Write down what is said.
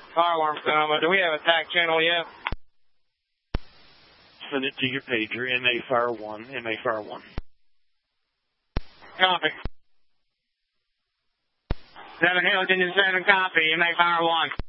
Fire alarm Sonoma. Do we have a TAC channel yet? Send it to your pager, MA Fire 1, MA Fire 1. Copy. 7 Hills, Engine 7, copy, MA Fire 1.